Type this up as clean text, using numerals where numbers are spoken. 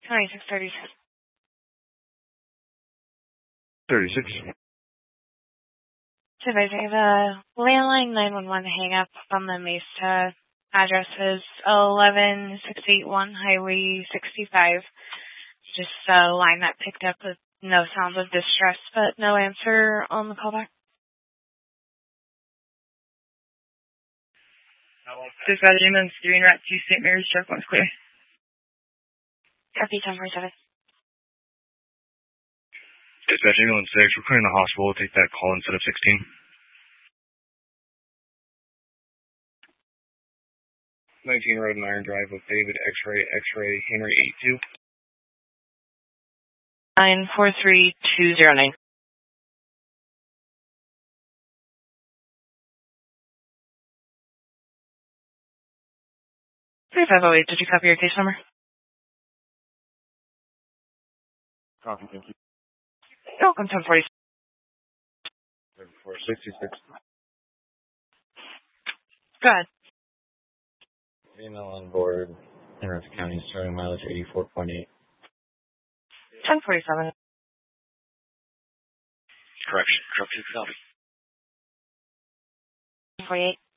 2636. 36. Supervisor, the landline 911 hang up on the Mesa address is 11681 Highway 65. Just a line that picked up with no sounds of distress, but no answer on the callback. Dispatch ambulance doing route to St. Mary's, check one's clear. Copy 1047. Dispatch ambulance 6, we're clearing the hospital. We'll take that call instead of 16. 19 Road and Iron Drive with David X-ray, Henry 82. 943209. 3508, did you copy your case number? Copy, thank you. Welcome, 1040. 66. Go ahead. Female on board, Henry County, starting mileage 84.8. 1047. Correction, truck 2 copy. 48.